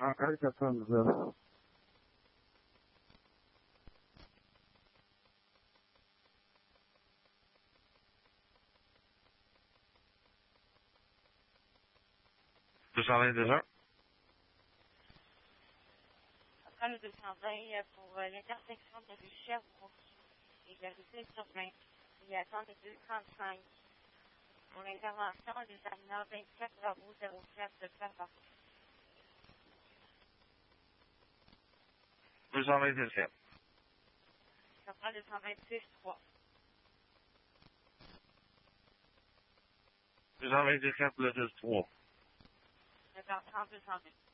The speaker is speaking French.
419. Après le 220 pour l'intersection de rue Sherbrooke et de la rue Saint-Urbain. Il y a attend de 235 pour l'intervention des examineurs 24 Bravo 04 de Papa. 227. Ça prend 226 3. 227 le 3. D'accord, 30 220.